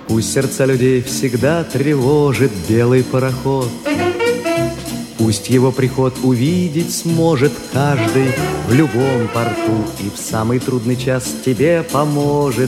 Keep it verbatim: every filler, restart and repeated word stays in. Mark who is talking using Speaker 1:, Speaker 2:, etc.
Speaker 1: Пусть сердца людей всегда тревожит белый пароход. Пусть его приход увидеть сможет каждый в любом порту, и в самый трудный час тебе поможет